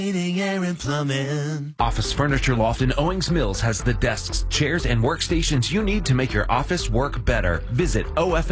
Air and plumbing. Office Furniture Loft in Owings Mills has the desks, chairs, and workstations you need to make your office work better. Visit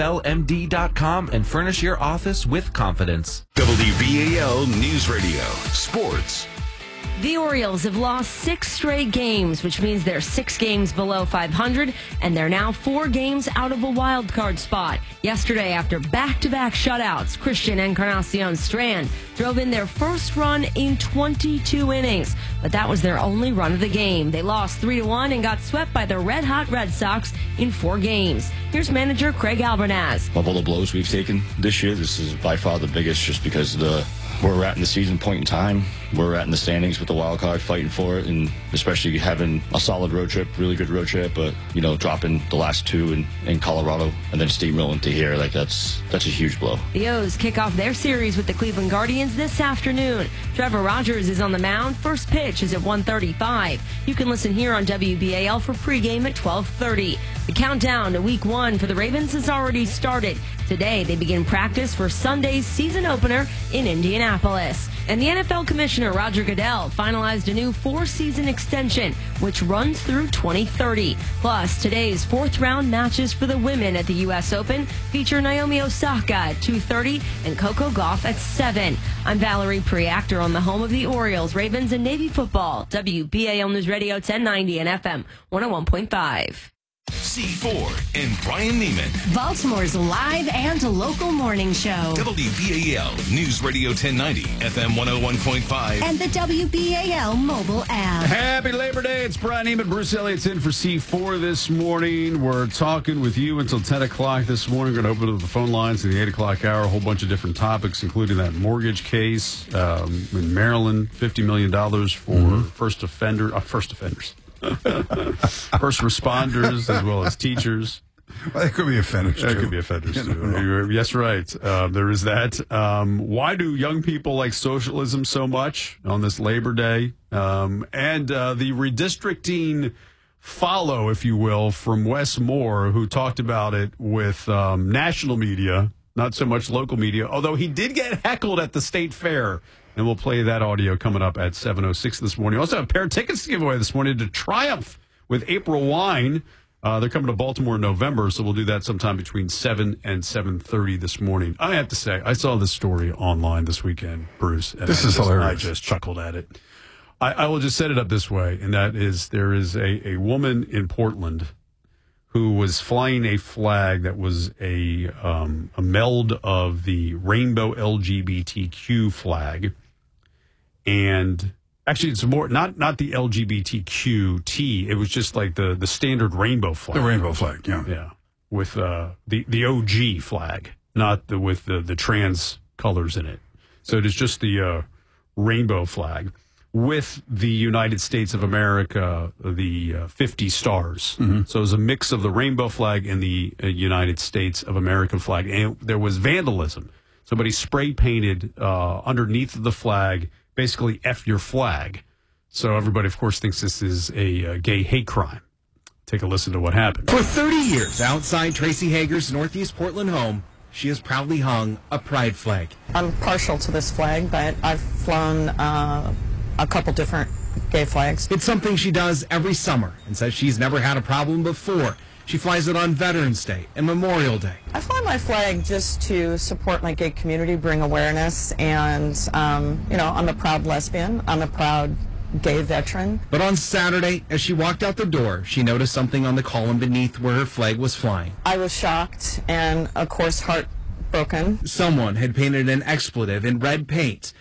OFLMD.com and furnish your office with confidence. WBAL News Radio Sports. The Orioles have lost 6 straight games, which means they're 6 games below 500, and they're now 4 games out of a wild card spot. Yesterday, after back-to-back shutouts, Christian Encarnacion Strand drove in their first run in 22 innings, but that was their only run of the game. They lost 3-1 and got swept by the red-hot Red Sox in 4 games. Here's manager Craig Albernaz. Of all the blows we've taken this year, this is by far the biggest, just because of where we're at in the season point in time, where we're at in the standings with the wild card, fighting for it, and especially having a solid road trip, really good road trip, but, dropping the last 2 in Colorado and then steamrolling to here, that's a huge blow. The O's kick off their series with the Cleveland Guardians this afternoon. Trevor Rogers is on the mound. First pitch is at 1:35. You can listen here on WBAL for pregame at 12:30. The countdown to Week 1 for the Ravens has already started. Today, they begin practice for Sunday's season opener in Indianapolis. And the NFL Commissioner Roger Goodell finalized a new 4-season extension, which runs through 2030. Plus, today's 4th-round matches for the women at the U.S. Open feature Naomi Osaka at 2:30 and Coco Gauff at 7. I'm Valerie Preactor on the home of the Orioles, Ravens, and Navy football. WBAL News Radio 1090 and FM 101.5. C4 and Brian Neiman. Baltimore's live and local morning show. WBAL News Radio 1090, FM 101.5. And the WBAL mobile app. Happy Labor Day. It's Brian Neiman. Bruce Elliott's in for C4 this morning. We're talking with you until 10 o'clock this morning. We're going to open up the phone lines in the 8 o'clock hour. A whole bunch of different topics, including that mortgage case in Maryland, $50 million for first offenders. First responders as well as teachers. Well, it could be offenders, too. It could be offenders, too. Yes, right. There is that. Why do young people like socialism so much on this Labor Day? And the redistricting follow, if you will, from Wes Moore, who talked about it with national media, not so much local media, although he did get heckled at the state fair. And we'll play that audio coming up at 7:06 this morning. Also have a pair of tickets to give away this morning to Triumph with April Wine. They're coming to Baltimore in November, so we'll do that sometime between 7 and 7:30 this morning. I have to say, I saw this story online this weekend, Bruce. And this is hilarious. I just chuckled at it. I will just set it up this way, and that is there is a woman in Portland who was flying a flag that was a meld of the rainbow LGBTQ flag. And actually, it's more not the LGBTQT. It was just like the standard rainbow flag. The rainbow flag, yeah. Yeah. With the OG flag, not with the trans colors in it. So it is just the rainbow flag with the United States of America, the 50 stars. Mm-hmm. So it was a mix of the rainbow flag and the United States of America flag. And there was vandalism. Somebody spray painted underneath the flag, basically F your flag. So everybody, of course, thinks this is a gay hate crime. Take a listen to what happened. For 30 years, outside Tracy Hager's Northeast Portland home, she has proudly hung a pride flag. I'm partial to this flag, but I've flown a couple different gay flags. It's something she does every summer and says she's never had a problem before. She flies it on Veterans Day and Memorial Day. I fly my flag just to support my gay community, bring awareness, and, I'm a proud lesbian. I'm a proud gay veteran. But on Saturday, as she walked out the door, she noticed something on the column beneath where her flag was flying. I was shocked and, of course, heartbroken. Someone had painted an expletive in red paint.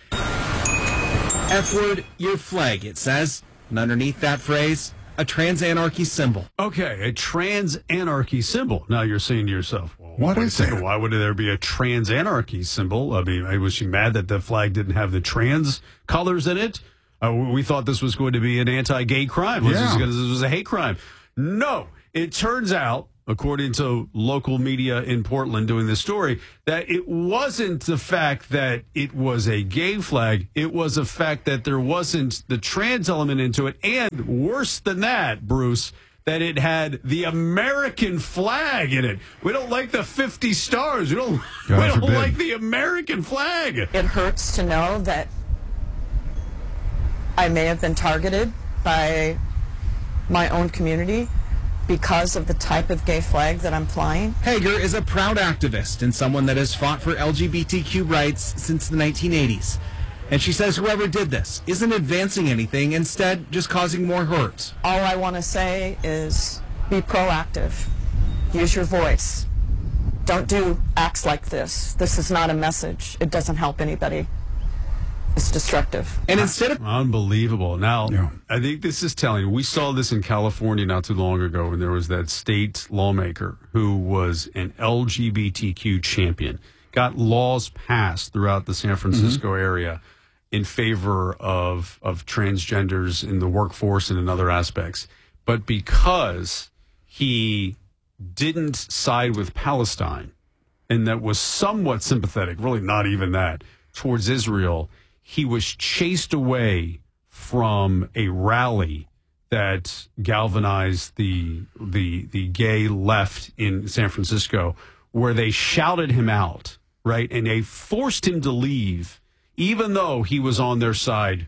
F-word, your flag, it says. And underneath that phrase, a trans anarchy symbol. Okay, a trans anarchy symbol. Now you're saying to yourself, well, what is that? Why would there be a trans anarchy symbol? I mean, was she mad that the flag didn't have the trans colors in it? We thought this was going to be an anti-gay crime. This was a hate crime. No, it turns out, according to local media in Portland doing this story, that it wasn't the fact that it was a gay flag. It was a fact that there wasn't the trans element into it. And worse than that, Bruce, that it had the American flag in it. We don't like the 50 stars. We don't like the American flag. It hurts to know that I may have been targeted by my own community because of the type of gay flag that I'm flying. Hager is a proud activist and someone that has fought for LGBTQ rights since the 1980s. And she says whoever did this isn't advancing anything, instead just causing more hurt. All I want to say is be proactive. Use your voice. Don't do acts like this. This is not a message. It doesn't help anybody. It's destructive. And instead of... Unbelievable. Now, I think this is telling. We saw this in California not too long ago when there was that state lawmaker who was an LGBTQ champion, got laws passed throughout the San Francisco area in favor of transgenders in the workforce and in other aspects. But because he didn't side with Palestine, and that was somewhat sympathetic, really not even that, towards Israel, he was chased away from a rally that galvanized the gay left in San Francisco, where they shouted him out, right? And they forced him to leave, even though he was on their side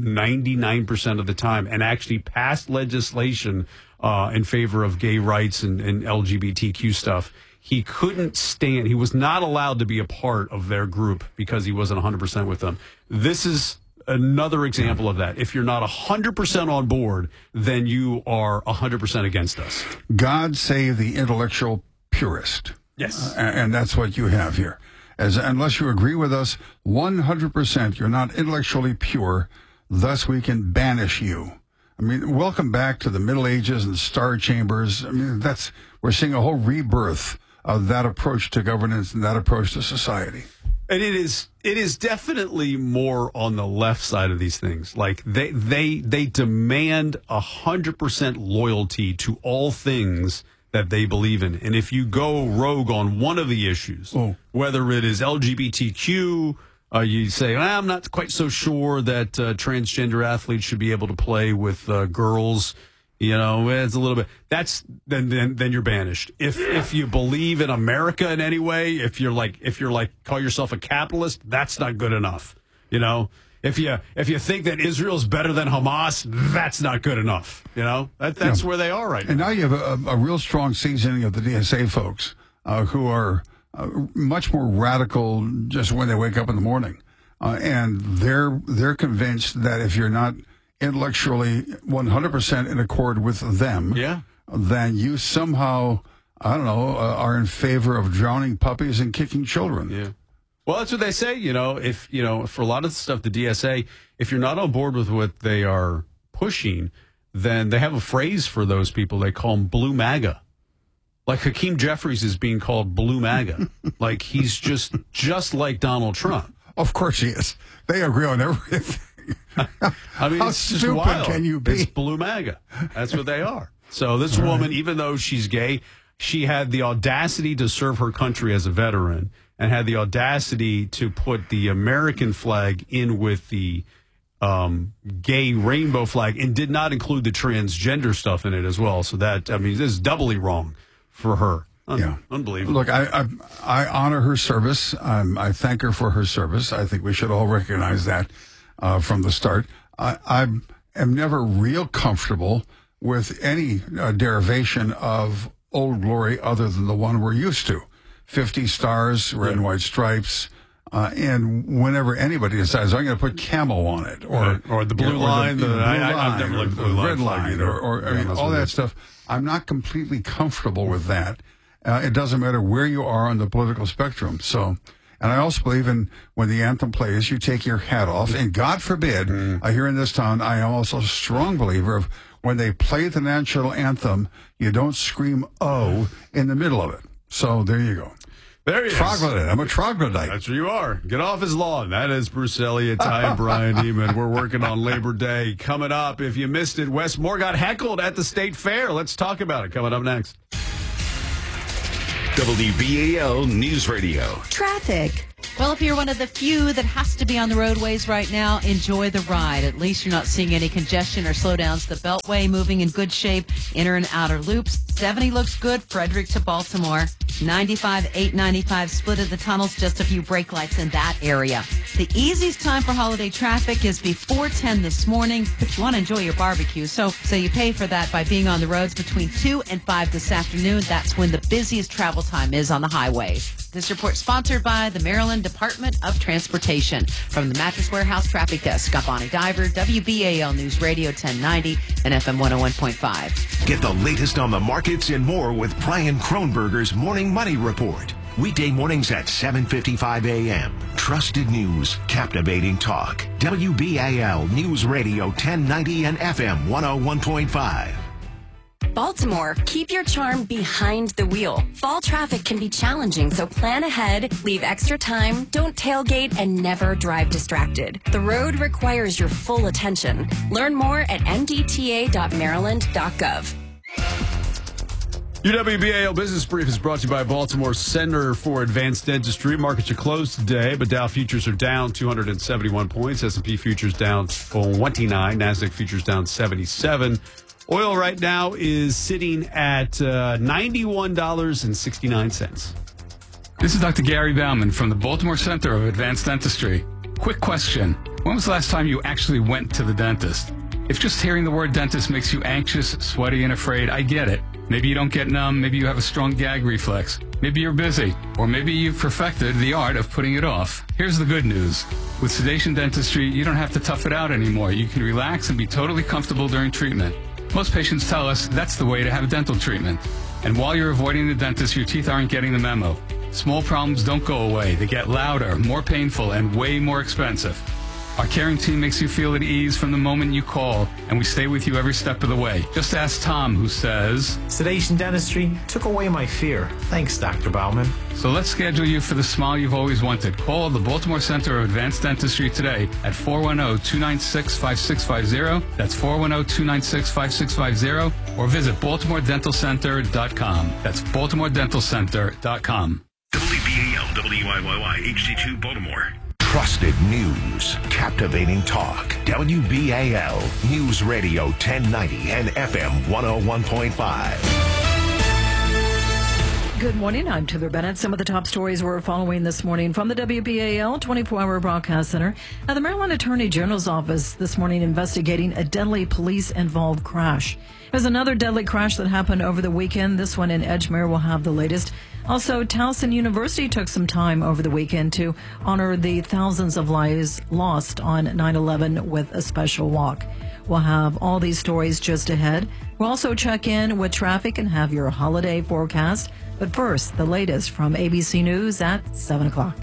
99% of the time, and actually passed legislation in favor of gay rights and LGBTQ stuff. He couldn't stand, he was not allowed to be a part of their group because he wasn't 100% with them. This is another example of that. If you're not 100% on board, then you are 100% against us. God save the intellectual purist. Yes. And that's what you have here. Unless you agree with us 100%, you're not intellectually pure, thus we can banish you. I mean, welcome back to the Middle Ages and Star Chambers. I mean, we're seeing a whole rebirth of that approach to governance and that approach to society. And it is definitely more on the left side of these things. Like they demand 100% loyalty to all things that they believe in. And if you go rogue on one of the issues, whether it is LGBTQ, you say, I'm not quite so sure that transgender athletes should be able to play with girls. You know, it's a little bit. Then you're banished. If you believe in America in any way, if you're like call yourself a capitalist, that's not good enough. You know, if you think that Israel's better than Hamas, that's not good enough. You know, that's where they are right now. And now you have a real strong seasoning of the DSA folks who are much more radical just when they wake up in the morning, and they're convinced that if you're not intellectually 100% in accord with them, then you somehow, I don't know, are in favor of drowning puppies and kicking children. Yeah. Well, that's what they say. You know, for a lot of the stuff, the DSA, if you're not on board with what they are pushing, then they have a phrase for those people. They call them blue MAGA. Like Hakeem Jeffries is being called blue MAGA. Like he's just like Donald Trump. Of course he is. They agree on everything. I mean, how it's just stupid wild. Can you be? It's blue MAGA. That's what they are. So this woman, even though she's gay, she had the audacity to serve her country as a veteran and had the audacity to put the American flag in with the gay rainbow flag and did not include the transgender stuff in it as well. So that, I mean, this is doubly wrong for her. Unbelievable. Look, I honor her service. I thank her for her service. I think we should all recognize that from the start. I am never real comfortable with any derivation of Old Glory other than the one we're used to. 50 stars, red and white stripes. And whenever anybody decides, I'm going to put camo on it, or the blue line, I've never liked the red line, or I mean, all that stuff. I'm not completely comfortable with that. It doesn't matter where you are on the political spectrum. So, and I also believe in when the anthem plays, you take your hat off. And God forbid, here in this town, I am also a strong believer of when they play the national anthem, you don't scream "oh" in the middle of it. So there you go. There he is. Troglodyte. I'm a troglodyte. That's where you are. Get off his lawn. That is Bruce Elliott, Ty and Brian Eman. We're working on Labor Day. Coming up, if you missed it, Wes Moore got heckled at the State Fair. Let's talk about it. Coming up next. WBAL News Radio. Traffic. Well, if you're one of the few that has to be on the roadways right now, enjoy the ride. At least you're not seeing any congestion or slowdowns. The Beltway moving in good shape, inner and outer loops. 70 looks good, Frederick to Baltimore. 95, 895 split of the tunnels, just a few brake lights in that area. The easiest time for holiday traffic is before 10 this morning, but you want to enjoy your barbecue. So you pay for that by being on the roads between 2 and 5 this afternoon. That's when the busiest travel time is on the highways. This report sponsored by the Maryland Department of Transportation. From the Mattress Warehouse Traffic Desk, I'm Bonnie Diver, WBAL News Radio 1090 and FM 101.5. Get the latest on the markets and more with Brian Kronberger's Morning Money Report. Weekday mornings at 7:55 a.m. Trusted news, captivating talk. WBAL News Radio 1090 and FM 101.5. Baltimore, keep your charm behind the wheel. Fall traffic can be challenging, so plan ahead, leave extra time, don't tailgate, and never drive distracted. The road requires your full attention. Learn more at mdta.maryland.gov. Your WBAL Business Brief is brought to you by Baltimore Center for Advanced Dentistry. Markets are closed today, but Dow futures are down 271 points. S&P futures down 29. NASDAQ futures down 77. Oil right now is sitting at $91.69. This is Dr. Gary Bauman from the Baltimore Center of Advanced Dentistry. Quick question. When was the last time you actually went to the dentist? If just hearing the word dentist makes you anxious, sweaty, and afraid, I get it. Maybe you don't get numb. Maybe you have a strong gag reflex. Maybe you're busy. Or maybe you've perfected the art of putting it off. Here's the good news. With sedation dentistry, you don't have to tough it out anymore. You can relax and be totally comfortable during treatment. Most patients tell us that's the way to have dental treatment. And while you're avoiding the dentist, your teeth aren't getting the memo. Small problems don't go away. They get louder, more painful, and way more expensive. Our caring team makes you feel at ease from the moment you call, and we stay with you every step of the way. Just ask Tom, who says, sedation dentistry took away my fear. Thanks, Dr. Bauman. So let's schedule you for the smile you've always wanted. Call the Baltimore Center of Advanced Dentistry today at 410-296-5650. That's 410-296-5650. Or visit BaltimoreDentalCenter.com. That's BaltimoreDentalCenter.com. WBAL, WIYY, HD2 Baltimore. Trusted news, captivating talk. WBAL News Radio 1090 and FM 101.5. Good morning. I'm Taylor Bennett. Some of the top stories we're following this morning from the WBAL 24-hour broadcast center. Now, the Maryland Attorney General's office this morning investigating a deadly police-involved crash. There's another deadly crash that happened over the weekend. This one in Edgemere. We'll have the latest. Also, Towson University took some time over the weekend to honor the thousands of lives lost on 9/11 with a special walk. We'll have all these stories just ahead. We'll also check in with traffic and have your holiday forecast. But first, the latest from ABC News at 7 o'clock.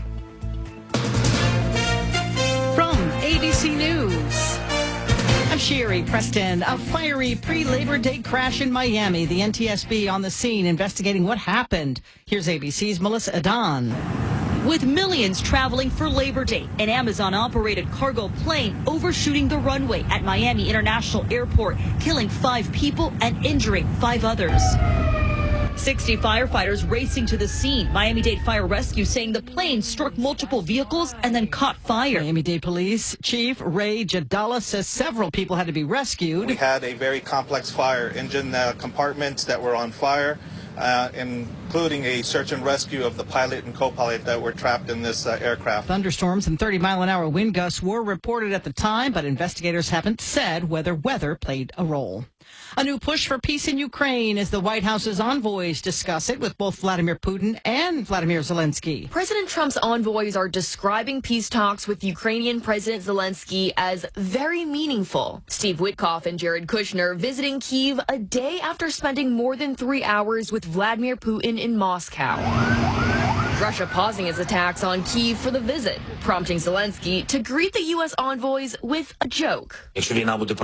From ABC News, I'm Sherry Preston. A fiery pre-Labor Day crash in Miami. The NTSB on the scene investigating what happened. Here's ABC's Melissa Adan. With millions traveling for Labor Day, an Amazon-operated cargo plane overshooting the runway at Miami International Airport, killing 5 people and injuring 5 others. 60 firefighters racing to the scene. Miami-Dade Fire Rescue saying the plane struck multiple vehicles and then caught fire. Miami-Dade Police Chief Ray Jadala says several people had to be rescued. We had a very complex fire, engine compartments that were on fire, including a search and rescue of the pilot and co-pilot that were trapped in this aircraft. Thunderstorms and 30-mile-an-hour wind gusts were reported at the time, but investigators haven't said whether weather played a role. A new push for peace in Ukraine as the White House's envoys discuss it with both Vladimir Putin and Vladimir Zelensky. President Trump's envoys are describing peace talks with Ukrainian President Zelensky as very meaningful. Steve Witkoff and Jared Kushner visiting Kyiv a day after spending more than 3 hours with Vladimir Putin in Moscow. Russia pausing its attacks on Kyiv for the visit, prompting Zelensky to greet the U.S. envoys with a joke. Saying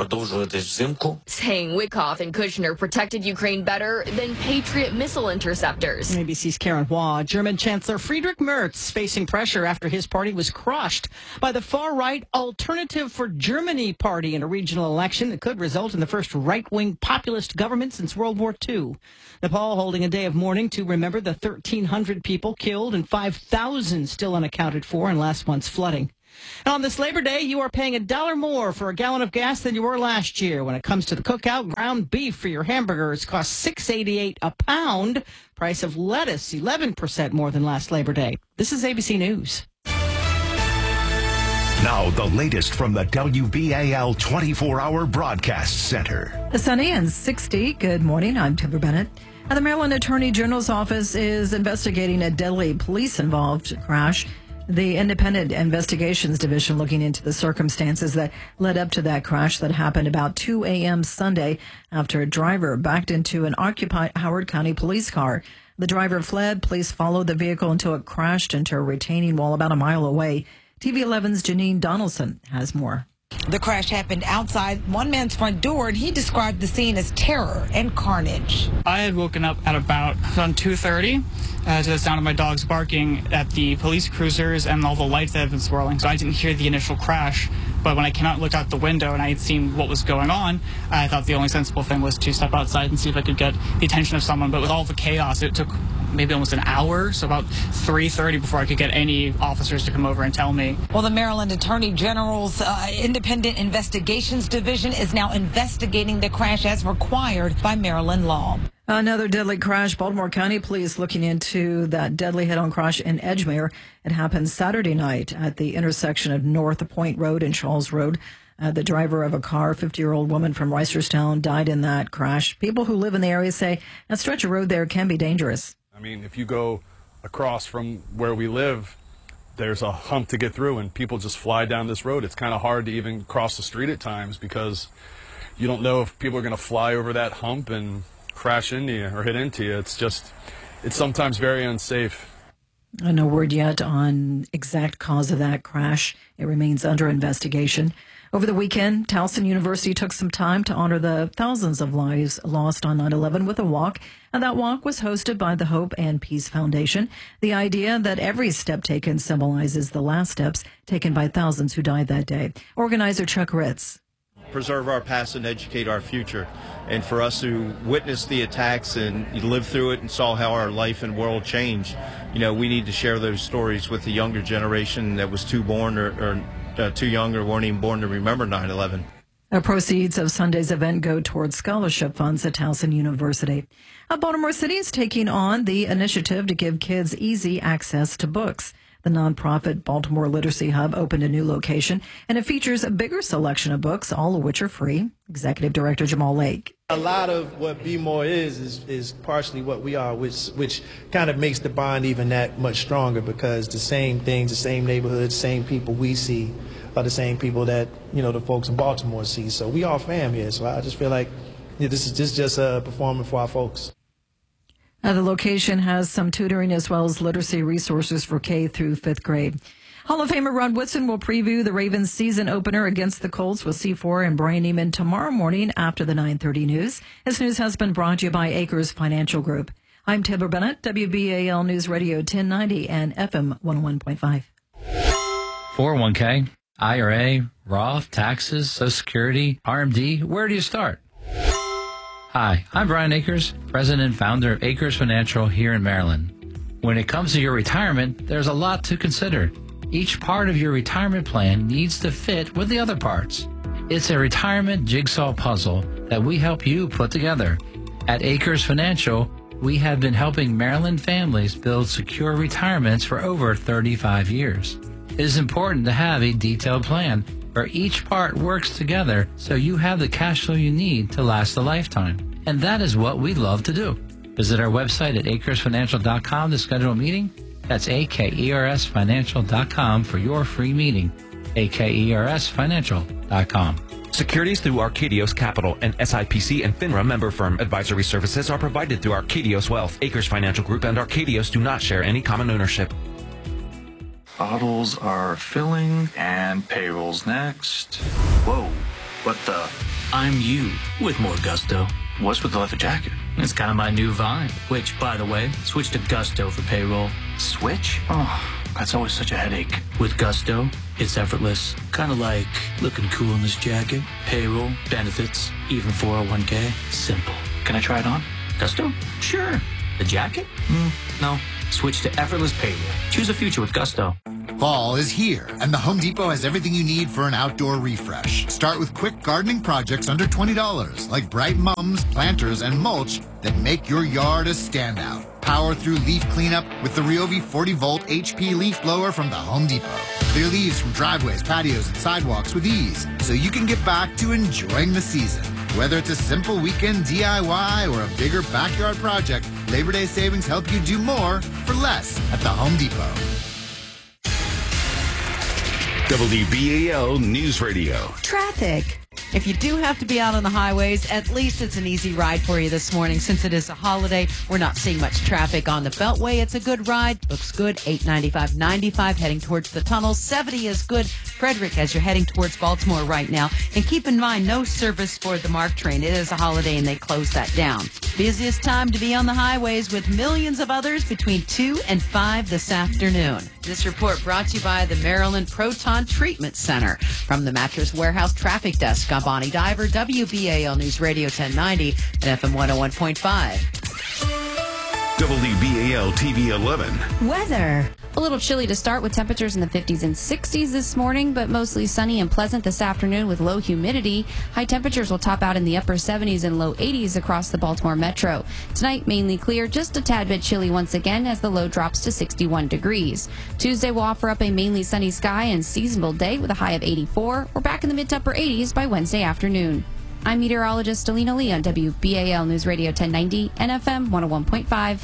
Witkoff and Kushner protected Ukraine better than Patriot missile interceptors. ABC's Karen Hua. German Chancellor Friedrich Merz facing pressure after his party was crushed by the far-right Alternative for Germany party in a regional election that could result in the first right-wing populist government since World War II. Nepal holding a day of mourning to remember the 1,300 people killed killed and 5,000 still unaccounted for in last month's flooding. And on this Labor Day, you are paying $1 more for a gallon of gas than you were last year. When it comes to the cookout, ground beef for your hamburgers costs $6.88 a pound. Price of lettuce, 11% more than last Labor Day. This is ABC News. Now, the latest from the WBAL 24-hour broadcast center. Sunny and 60. Good morning. I'm Timber Bennett. The Maryland Attorney General's office is investigating a deadly police-involved crash. The Independent Investigations Division looking into the circumstances that led up to that crash that happened about 2 a.m. Sunday after a driver backed into an occupied Howard County police car. The driver fled. Police followed the vehicle until it crashed into a retaining wall about a mile away. TV 11's Janine Donaldson has more. The crash happened outside one man's front door, and he described the scene as terror and carnage. I had woken up at about 2:30 to the sound of my dogs barking at the police cruisers and all the lights that had been swirling, so I didn't hear the initial crash. But when I came out and looked out the window and I had seen what was going on, I thought the only sensible thing was to step outside and see if I could get the attention of someone. But with all the chaos, it took maybe almost an hour, so about 3:30 before I could get any officers to come over and tell me. Well, the Maryland Attorney General's Independent Investigations Division is now investigating the crash as required by Maryland law. Another deadly crash. Baltimore County Police looking into that deadly head-on crash in Edgemere. It happened Saturday night at the intersection of North Point Road and Charles Road. The driver of a car, 50-year-old woman from Reisterstown, died in that crash. People who live in the area say that stretch of road there can be dangerous. I mean, if you go across from where we live, there's a hump to get through, and people just fly down this road. It's kind of hard to even cross the street at times because you don't know if people are going to fly over that hump and crash into you or hit into you. It's sometimes very unsafe. No word yet on exact cause of that crash. It remains under investigation. Over the weekend, Towson University took some time to honor the thousands of lives lost on 9/11 with a walk, and that walk was hosted by the Hope and Peace Foundation. The idea that every step taken symbolizes the last steps taken by thousands who died that day. Organizer Chuck Ritz. Preserve our past and educate our future. And for us who witnessed the attacks and lived through it and saw how our life and world changed, we need to share those stories with the younger generation that was too young or weren't even born to remember 9/11. Proceeds of Sunday's event go towards scholarship funds at Towson University. Baltimore City is taking on the initiative to give kids easy access to books. The nonprofit Baltimore Literacy Hub opened a new location, and it features a bigger selection of books, all of which are free. Executive Director Jamal Lake. A lot of what Be More is partially what we are, which kind of makes the bond even that much stronger because the same things, the same neighborhoods, same people we see are the same people that, the folks in Baltimore see. So we all fam here. So I just feel like this is just a performance for our folks. The location has some tutoring as well as literacy resources for K through 5th grade. Hall of Famer Ron Woodson will preview the Ravens season opener against the Colts with C4 and Brian Neiman tomorrow morning after the 9:30 news. This news has been brought to you by Acres Financial Group. I'm Timber Bennett, WBAL News Radio 1090 and FM 101.5. 401k, IRA, Roth, taxes, Social Security, RMD. Where do you start? Hi, I'm Brian Akers, president and founder of Akers Financial here in Maryland. When it comes to your retirement, there's a lot to consider. Each part of your retirement plan needs to fit with the other parts. It's a retirement jigsaw puzzle that we help you put together. At Akers Financial, we have been helping Maryland families build secure retirements for over 35 years. It is important to have a detailed plan where each part works together so you have the cash flow you need to last a lifetime. And that is what we love to do. Visit our website at akersfinancial.com to schedule a meeting. That's akersfinancial.com for your free meeting. akersfinancial.com. Securities through Arcadios Capital, and SIPC and FINRA member firm. Advisory services are provided through Arcadios Wealth. Acres Financial Group and Arcadios do not share any common ownership. Bottles are filling and payroll's next. Whoa, what the? I'm you with more gusto. What's with the leather jacket? It's kind of my new vibe, which, by the way, switch to Gusto for payroll. Switch? Oh, that's always such a headache. With Gusto, it's effortless. Kind of like looking cool in this jacket. Payroll, benefits, even 401k. Simple. Can I try it on? Gusto? Sure. The jacket? No. Switch to effortless payroll. Choose a future with Gusto. Fall is here, and the Home Depot has everything you need for an outdoor refresh. Start with quick gardening projects under $20, like bright mums, planters, and mulch that make your yard a standout. Power through leaf cleanup with the Ryobi 40-volt HP leaf blower from the Home Depot. Clear leaves from driveways, patios, and sidewalks with ease, so you can get back to enjoying the season. Whether it's a simple weekend DIY or a bigger backyard project, Labor Day savings help you do more for less at the Home Depot. WBAL News Radio. Traffic. If you do have to be out on the highways, at least it's an easy ride for you this morning. Since it is a holiday, we're not seeing much traffic on the Beltway. It's a good ride. Looks good. 895, 95 heading towards the tunnel. 70 is good. Frederick, as you're heading towards Baltimore right now. And keep in mind, no service for the MARC train. It is a holiday and they close that down. Busiest time to be on the highways with millions of others between 2 and 5 this afternoon. This report brought to you by the Maryland Proton Treatment Center. From the Mattress Warehouse Traffic Desk, I'm Bonnie Diver, WBAL News Radio 1090 and FM 101.5. WBAL TV 11. Weather. A little chilly to start with temperatures in the 50s and 60s this morning, but mostly sunny and pleasant this afternoon with low humidity. High temperatures will top out in the upper 70s and low 80s across the Baltimore metro. Tonight, mainly clear, just a tad bit chilly once again as the low drops to 61 degrees. Tuesday will offer up a mainly sunny sky and seasonable day with a high of 84. We're back in the mid to upper 80s by Wednesday afternoon. I'm meteorologist Alina Lee on WBAL News Radio 1090 and FM 101.5.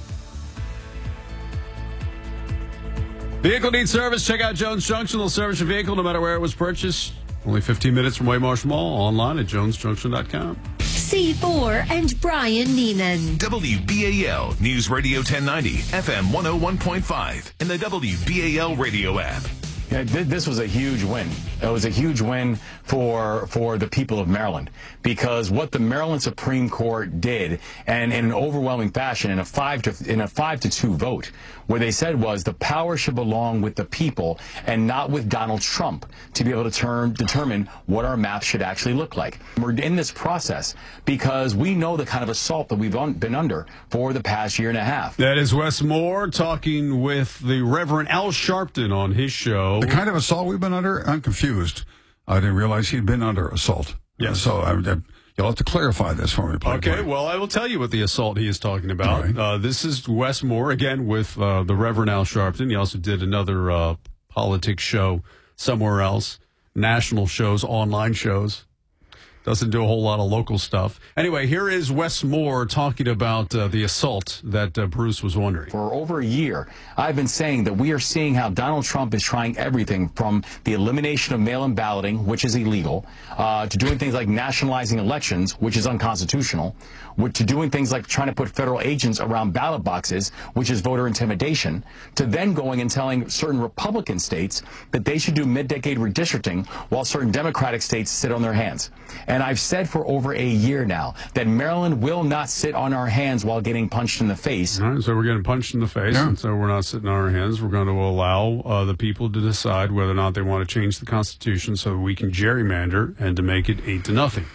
Vehicle needs service. Check out Jones Junction. They'll service your vehicle no matter where it was purchased. Only 15 minutes from Waymarsh Mall. Online at jonesjunction.com. C4 and Brian Neenan. WBAL News Radio 1090, FM 101.5, and the WBAL radio app. Yeah, this was a huge win. It was a huge win for the people of Maryland, because what the Maryland Supreme Court did, and in an overwhelming fashion, in a 5-2 vote, what they said was the power should belong with the people and not with Donald Trump to be able to determine what our map should actually look like. We're in this process because we know the kind of assault that we've been under for the past year and a half. That is Wes Moore talking with the Reverend Al Sharpton on his show. The kind of assault we've been under, I'm confused. I didn't realize he'd been under assault. Yes. So you'll have to clarify this for me, please. Okay, well, I will tell you what the assault he is talking about. Right. This is Wes Moore, again, with the Reverend Al Sharpton. He also did another politics show somewhere else, national shows, online shows. Doesn't do a whole lot of local stuff. Anyway, here is Wes Moore talking about the assault that Bruce was wondering. For over a year, I've been saying that we are seeing how Donald Trump is trying everything from the elimination of mail-in balloting, which is illegal, to doing things like nationalizing elections, which is unconstitutional, to doing things like trying to put federal agents around ballot boxes, which is voter intimidation, to then going and telling certain Republican states that they should do mid-decade redistricting while certain Democratic states sit on their hands. And I've said for over a year now that Maryland will not sit on our hands while getting punched in the face. All right, so we're getting punched in the face, and so we're not sitting on our hands. We're going to allow the people to decide whether or not they want to change the Constitution so that we can gerrymander and to make it 8-0.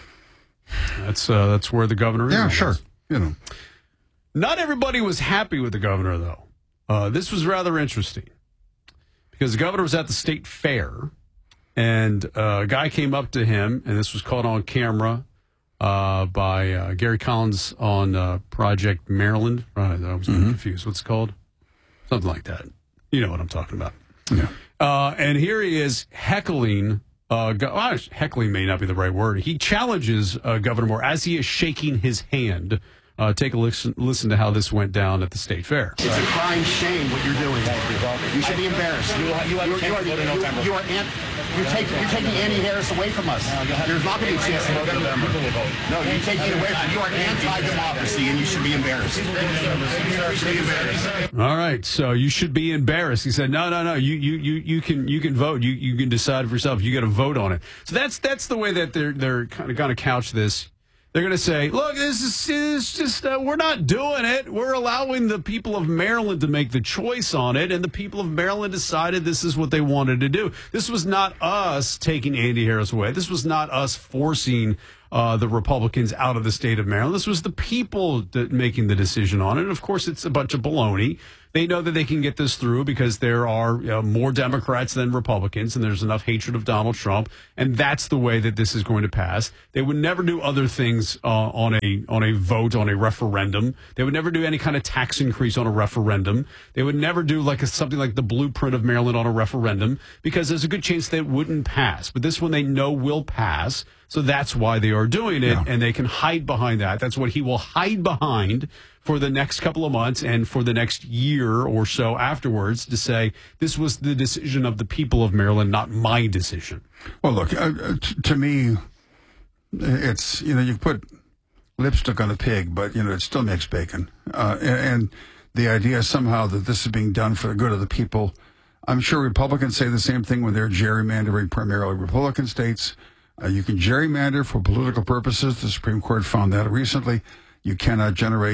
That's where the governor is. Yeah, sure. You know, not everybody was happy with the governor, though. This was rather interesting because the governor was at the state fair. And a guy came up to him, and this was caught on camera by Gary Collins on Project Maryland. Right, I was confused. What's it called? Something like that. You know what I'm talking about. Yeah. And here he is heckling. Heckling may not be the right word. He challenges Governor Moore as he is shaking his hand. Take a listen to how this went down at the state fair. It's a crying shame what you're doing. You should be embarrassed. You're taking Annie Harris away from us. There's not going to be a chance to vote in November. No, you're taking it away from. You are anti-democracy, and you should be embarrassed. You should be embarrassed. All right, so you should be embarrassed. He said, no. You can vote. You can decide for yourself. You got to vote on it. So that's the way that they're kind of going to couch this. They're going to say, look, this is just, we're not doing it. We're allowing the people of Maryland to make the choice on it, and the people of Maryland decided this is what they wanted to do. This was not us taking Andy Harris away. This was not us forcing the Republicans out of the state of Maryland. This was the people making the decision on it. And of course, it's a bunch of baloney. They know that they can get this through because there are more Democrats than Republicans, and there's enough hatred of Donald Trump, and that's the way that this is going to pass. They would never do other things on a vote, on a referendum. They would never do any kind of tax increase on a referendum. They would never do something like the blueprint of Maryland on a referendum, because there's a good chance that it wouldn't pass. But this one they know will pass, so that's why they are doing it, and they can hide behind that. That's what he will hide behind for the next couple of months and for the next year or so afterwards, to say this was the decision of the people of Maryland, not my decision. Well, look, to me, it's, you put lipstick on a pig, but, it still makes bacon. And the idea somehow that this is being done for the good of the people, I'm sure Republicans say the same thing when they're gerrymandering primarily Republican states. You can gerrymander for political purposes. The Supreme Court found that recently. You cannot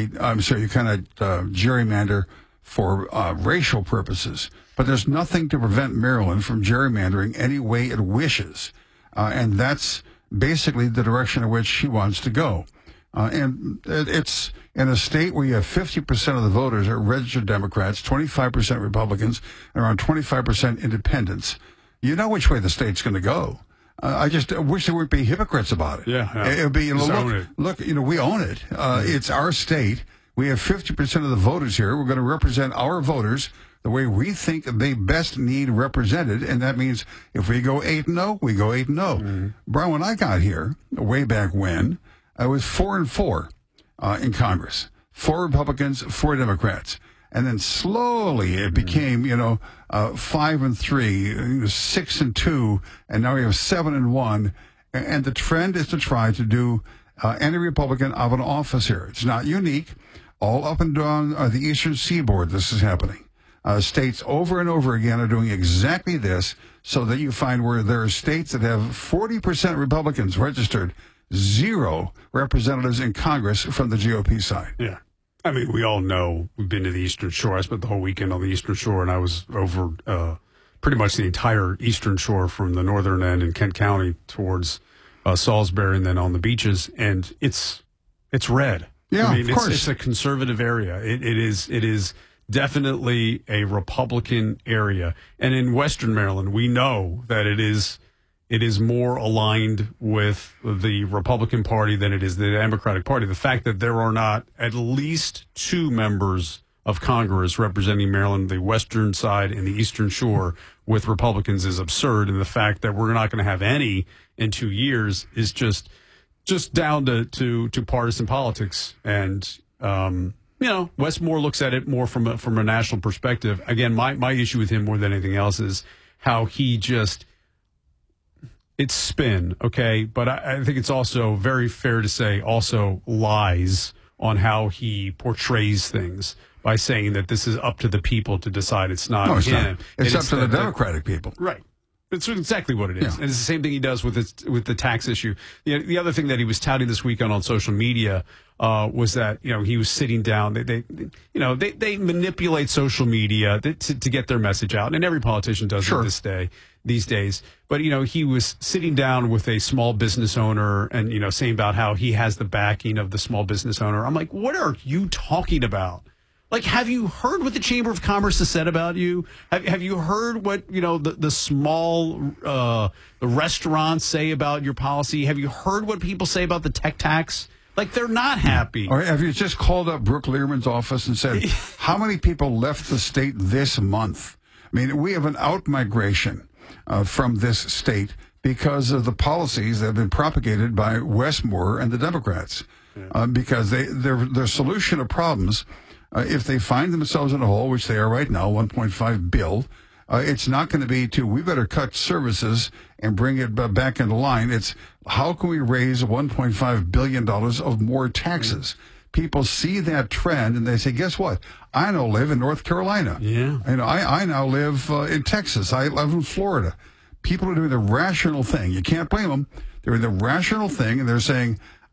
gerrymander for racial purposes. But there's nothing to prevent Maryland from gerrymandering any way it wishes. And that's basically the direction in which she wants to go. And it's in a state where you have 50% of the voters are registered Democrats, 25% Republicans, and around 25% independents. You know which way the state's going to go. I just wish there would be hypocrites about it. Yeah. It would be, look, we own it. It's our state. We have 50% of the voters here. We're going to represent our voters the way we think they best need represented. And that means if we go 8-0, we go 8-0. Mm-hmm. Brian, when I got here, way back when, I was 4-4 in Congress. 4 Republicans, 4 Democrats. And then slowly it became, 5-3, 6-2, and now we have 7-1. And the trend is to try to do any Republican out of an office here. It's not unique. All up and down the eastern seaboard, this is happening. States over and over again are doing exactly this, so that you find where there are states that have 40% Republicans registered, 0 representatives in Congress from the GOP side. Yeah. I mean, we all know, we've been to the Eastern Shore. I spent the whole weekend on the Eastern Shore, and I was over pretty much the entire Eastern Shore from the northern end in Kent County towards Salisbury, and then on the beaches, and it's red. Yeah, I mean, of course. It's a conservative area. It is definitely a Republican area. And in Western Maryland, we know that it is more aligned with the Republican Party than it is the Democratic Party. The fact that there are not at least 2 members of Congress representing Maryland, the Western side and the Eastern Shore, with Republicans is absurd. And the fact that we're not going to have any in 2 years is just down to partisan politics. And, Wes Moore looks at it more from a national perspective. Again, my issue with him more than anything else is how he just... It's spin, okay? But I think it's also very fair to say also lies on how he portrays things by saying that this is up to the people to decide. It's not him. It's up to the Democratic people. Right. It's exactly what it is. Yeah. And it's the same thing he does with the tax issue. The other thing that he was touting this weekend on social media was that, he was sitting down. They manipulate social media to get their message out. And every politician does it these days. But, he was sitting down with a small business owner and, saying about how he has the backing of the small business owner. I'm like, what are you talking about? Like, have you heard what the Chamber of Commerce has said about you? Have you heard what, the small the restaurants say about your policy? Have you heard what people say about the tech tax? Like, they're not happy. Or have you just called up Brooke Lierman's office and said, how many people left the state this month? I mean, we have an out-migration from this state because of the policies that have been propagated by Wes Moore and the Democrats. Because their solution to problems, if they find themselves in a hole, which they are right now, $1.5 billion, it's not going to be we better cut services and bring it back into line. It's how can we raise $1.5 billion of more taxes? People see that trend and they say, guess what? I now live in North Carolina. Yeah. I now live in Texas. I live in Florida. People are doing the rational thing. You can't blame them. They're doing the rational thing, and they're saying,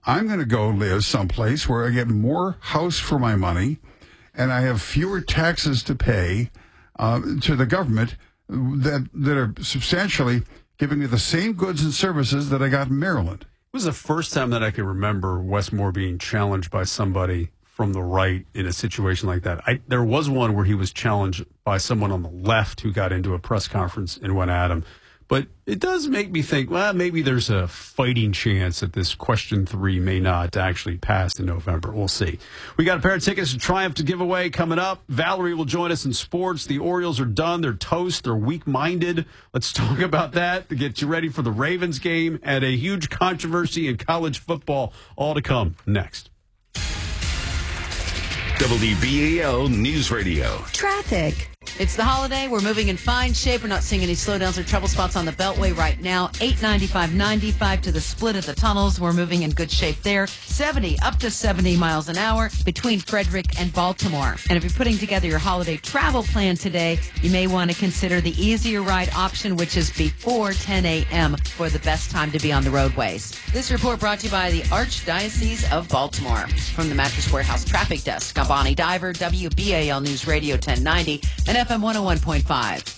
I'm going to go live someplace where I get more house for my money and I have fewer taxes to pay to the government that are substantially giving me the same goods and services that I got in Maryland. It was the first time that I can remember Wes Moore being challenged by somebody from the right in a situation like that. There was one where he was challenged by someone on the left who got into a press conference and went at him. But it does make me think, well, maybe there's a fighting chance that this question 3 may not actually pass in November. We'll see. We got a pair of tickets to Triumph to give away coming up. Valerie will join us in sports. The Orioles are done. They're toast. They're weak-minded. Let's talk about that to get you ready for the Ravens game and a huge controversy in college football. All to come next. WBAL News Radio. Traffic. It's the holiday. We're moving in fine shape. We're not seeing any slowdowns or trouble spots on the Beltway right now. 895-95 to the split of the tunnels. We're moving in good shape there. 70 up to 70 miles an hour between Frederick and Baltimore. And if you're putting together your holiday travel plan today, you may want to consider the easier ride option, which is before 10 a.m. for the best time to be on the roadways. This report brought to you by the Archdiocese of Baltimore. From the Mattress Warehouse Traffic Desk, I'm Bonnie Diver, WBAL News Radio 1090 and FM 101.5.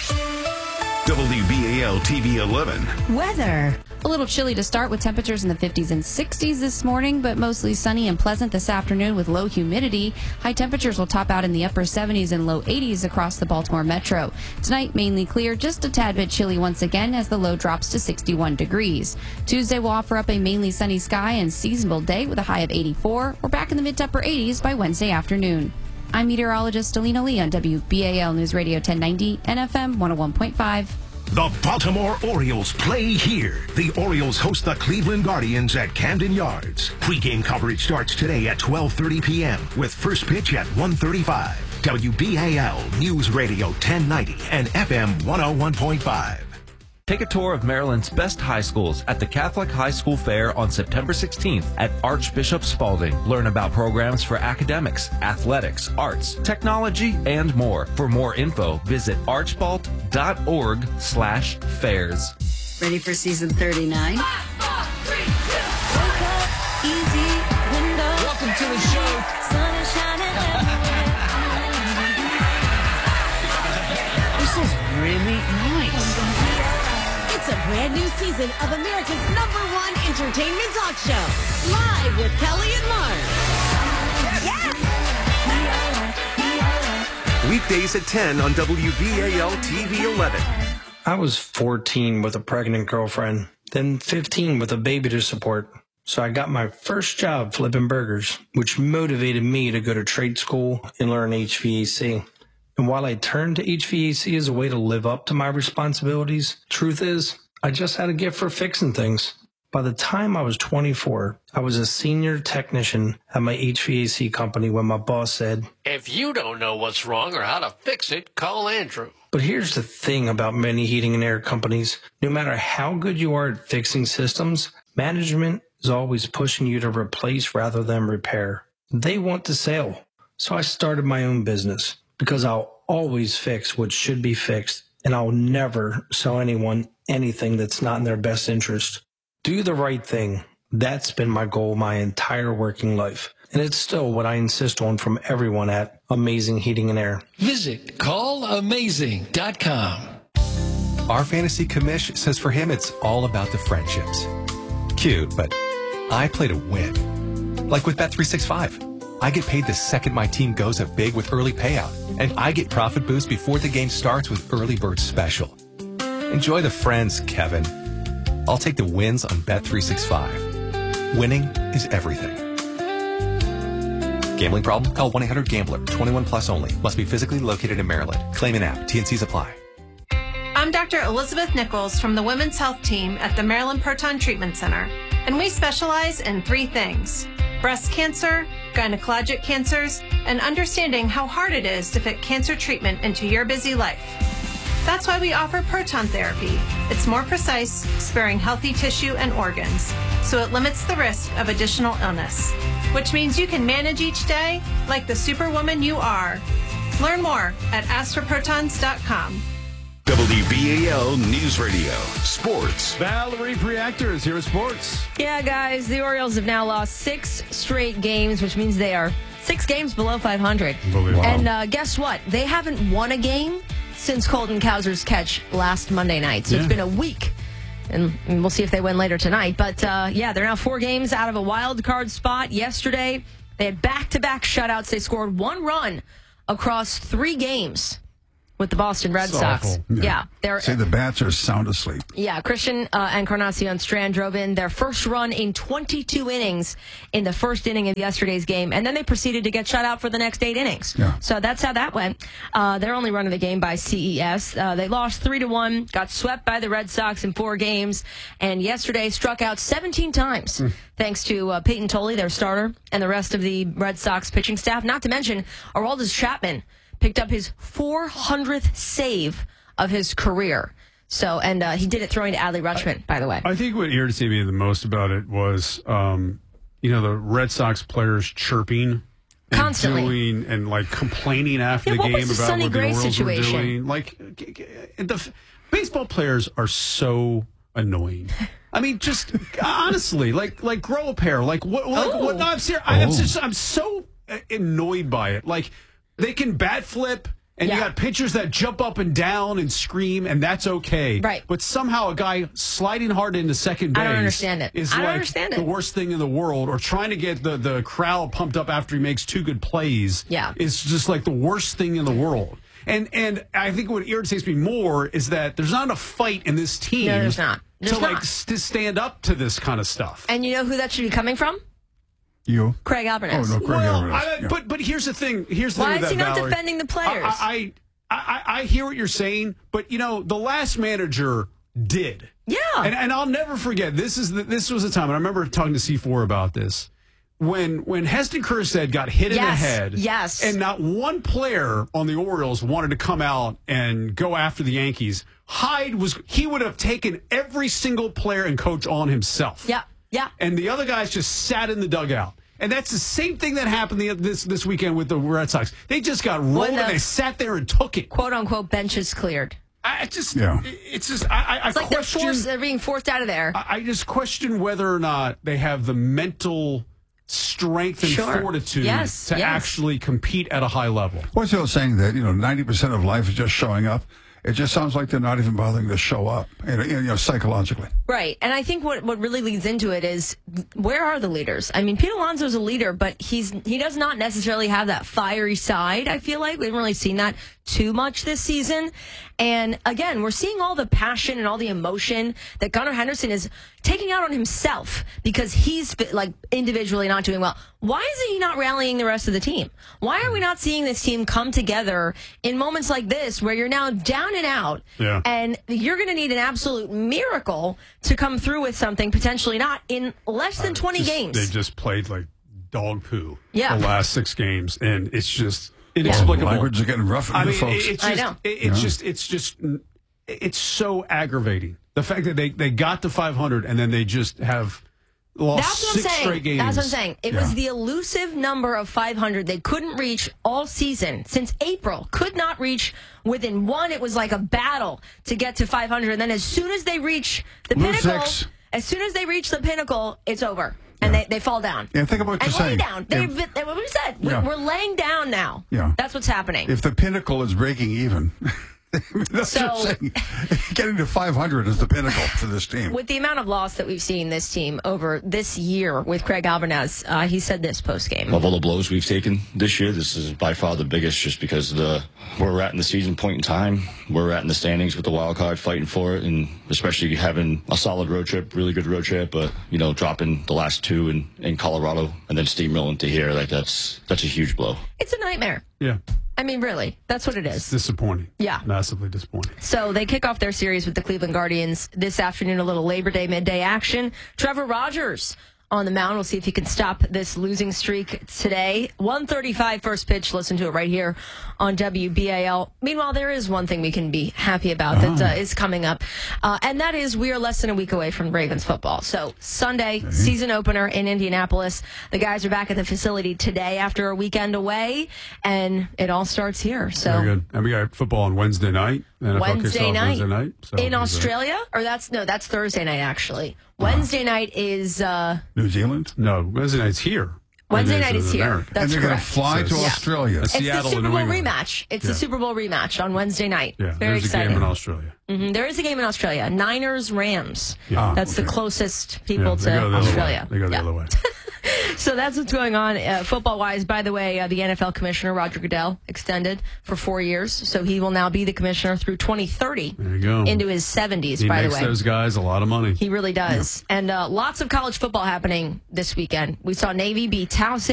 WBAL TV 11. Weather. A little chilly to start with temperatures in the 50s and 60s this morning, but mostly sunny and pleasant this afternoon with low humidity. High temperatures will top out in the upper 70s and low 80s across the Baltimore metro. Tonight, mainly clear, just a tad bit chilly once again as the low drops to 61 degrees. Tuesday will offer up a mainly sunny sky and seasonable day with a high of 84. We're back in the mid to upper 80s by Wednesday afternoon. I'm meteorologist Alina Lee on WBAL News Radio 1090 and FM 101.5. The Baltimore Orioles play here. The Orioles host the Cleveland Guardians at Camden Yards. Pre-game coverage starts today at 12:30 p.m. with first pitch at 1:35. WBAL News Radio 1090 and FM 101.5. Take a tour of Maryland's best high schools at the Catholic High School Fair on September 16th at Archbishop Spalding. Learn about programs for academics, athletics, arts, technology, and more. For more info, visit archbalt.org/fairs. Ready for season 39? 5, 4, 3, 2. Wake up, easy window. Welcome to the show. Sun is shining everywhere. This is really nice. It's a brand new season of America's #1 entertainment talk show. Live with Kelly and Mark. Yes! Weekdays at 10 on WBAL TV 11. I was 14 with a pregnant girlfriend, then 15 with a baby to support. So I got my first job flipping burgers, which motivated me to go to trade school and learn HVAC. And while I turned to HVAC as a way to live up to my responsibilities, truth is, I just had a gift for fixing things. By the time I was 24, I was a senior technician at my HVAC company when my boss said, "If you don't know what's wrong or how to fix it, call Andrew." But here's the thing about many heating and air companies. No matter how good you are at fixing systems, management is always pushing you to replace rather than repair. They want to sell. So I started my own business. Because I'll always fix what should be fixed, and I'll never sell anyone anything that's not in their best interest. Do the right thing. That's been my goal my entire working life, and it's still what I insist on from everyone at Amazing Heating and Air. Visit callamazing.com. Our fantasy commish says for him it's all about the friendships. Cute, but I play to win. Like with Bet365. I get paid the second my team goes up big with early payout, and I get profit boost before the game starts with Early Bird Special. Enjoy the friends, Kevin. I'll take the wins on Bet365. Winning is everything. Gambling problem? Call 1-800-GAMBLER. 21 plus only. Must be physically located in Maryland. Claim an app. T&Cs apply. I'm Dr. Elizabeth Nichols from the Women's Health Team at the Maryland Proton Treatment Center, and we specialize in 3 things: breast cancer, gynecologic cancers, and understanding how hard it is to fit cancer treatment into your busy life. That's why we offer proton therapy. It's more precise, sparing healthy tissue and organs, so it limits the risk of additional illness, which means you can manage each day like the superwoman you are. Learn more at astroprotons.com. WBAL News Radio. Sports. Valerie Preactor is here at Sports. Yeah, guys, the Orioles have now lost 6 straight games, which means they are 6 games below 500. Unbelievable. And guess what? They haven't won a game since Colton Cowser's catch last Monday night. So it's been a week. And we'll see if they win later tonight. But, yeah, they're now 4 games out of a wild card spot. Yesterday, they had back-to-back shutouts. They scored 1 run across 3 games with the Boston Red Sox. Awful. Yeah. See, the bats are sound asleep. Yeah, Christian Encarnacion Strand drove in their first run in 22 innings in the first inning of yesterday's game, and then they proceeded to get shut out for the next 8 innings. Yeah. So that's how that went. Their only run of the game by CES. They lost 3-1, got swept by the Red Sox in 4 games, and yesterday struck out 17 times, thanks to Peyton Tolley, their starter, and the rest of the Red Sox pitching staff, not to mention Aroldis Chapman picked up his 400th save of his career. So, and he did it throwing to Adley Rutschman, by the way. I think what irritated me the most about it was, the Red Sox players chirping and constantly and like complaining after the what game was the about Sonny what the Gray Orioles situation? were doing. Like, baseball players are so annoying. I mean, just honestly, like grow a pair. Like what? No, I'm serious. I'm so annoyed by it. Like, they can bat flip, and you got pitchers that jump up and down and scream, and that's okay. Right. But somehow a guy sliding hard into second base I don't understand it. is I don't like understand it. the worst thing in the world, or trying to get the crowd pumped up after he makes 2 good plays. Yeah. Is just like the worst thing in the world. And I think what irritates me more is that there's not enough fight in this team. No, there's not. To stand up to this kind of stuff. And you know who that should be coming from? You? Craig Albernes. Oh, no, Craig Albernes. But here's the thing. Why is he not defending the players? I hear what you're saying, but the last manager did. Yeah. And I'll never forget. This was the time, and I remember talking to C4 about this. When Heston Kjerstad got hit in the head, and not one player on the Orioles wanted to come out and go after the Yankees, he would have taken every single player and coach on himself. Yeah. Yeah. And the other guys just sat in the dugout. And that's the same thing that happened this weekend with the Red Sox. They just got rolled and they sat there and took it. "Quote unquote" benches cleared. It's like they're being forced out of there. I just question whether or not they have the mental strength and fortitude to actually compete at a high level. What's the old saying that 90% of life is just showing up? It just sounds like they're not even bothering to show up, psychologically. Right. And I think what really leads into it is, where are the leaders? I mean, Pete Alonso's a leader, but he does not necessarily have that fiery side, I feel like. We haven't really seen that too much this season. And again, we're seeing all the passion and all the emotion that Gunnar Henderson is taking out on himself because he's individually not doing well. Why is he not rallying the rest of the team? Why are we not seeing this team come together in moments like this where you're now down and out and you're going to need an absolute miracle to come through with something, potentially not, in less than 20 games? They just played like dog poo the last 6 games, and it's just inexplicable. Language is getting rough for folks. It's so aggravating. The fact that they got to 500 and then they just have lost 6 straight games. That's what I'm saying. It was the elusive number of 500 they couldn't reach all season. Since April, could not reach within 1. It was like a battle to get to 500. And then as soon as they reach the pinnacle, it's over. And they fall down. Yeah, think about what you're saying. Down. What we said. We're laying down now. Yeah. That's what's happening. If the pinnacle is breaking even... That's what I'm saying. Getting to 500 is the pinnacle for this team. With the amount of loss that we've seen this team over this year with Craig Albernes, he said this post-game. Of all the blows we've taken this year, this is by far the biggest, just because of where we're at in the season point in time, where we're at in the standings with the wild card, fighting for it, and especially having a solid road trip, really good road trip, but dropping the last 2 in Colorado and then steamrolling to here, that's a huge blow. It's a nightmare. Yeah. I mean, really, that's what it is. It's disappointing. Yeah. Massively disappointing. So they kick off their series with the Cleveland Guardians this afternoon, a little Labor Day midday action. Trevor Rogers on the mound. We'll see if he can stop this losing streak today. 1:35 first pitch. Listen to it right here on WBAL. Meanwhile, there is one thing we can be happy about that is coming up, and that is we are less than a week away from Ravens football. So Sunday, season opener in Indianapolis. The guys are back at the facility today after a weekend away, and it all starts here. So very good. And we got football on Wednesday night. Wednesday night so in Australia, or that's Thursday night actually. Wednesday night is New Zealand. No, Wednesday night's here. Wednesday night is here. America. That's and they're going correct. to fly to Australia. It's Seattle the Super and Bowl New England. rematch. It's the Super Bowl rematch on Wednesday night. Yeah, Very there's exciting. a game in Australia. There is a game in Australia. Niners Rams. Yeah. That's the closest people they to go the other Australia. way. They go the other way. So that's what's going on football-wise. By the way, the NFL commissioner, Roger Goodell, extended for 4 years. So he will now be the commissioner through 2030 There you go. into his 70s, He by the makes way. those guys a lot of money. He really does. And lots of college football happening this weekend. We saw Navy beat Towson.